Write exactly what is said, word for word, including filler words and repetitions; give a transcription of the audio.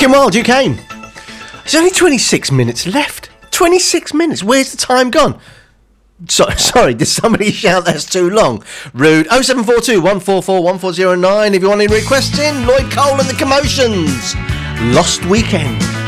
Joaquin Wild, you came. There's only twenty-six minutes left. twenty-six minutes. Where's the time gone? So, sorry, did somebody shout that's too long? Rude. oh seven four two, one four four, one four zero nine if you want any requests in. Lloyd Cole and the Commotions. Lost Weekend.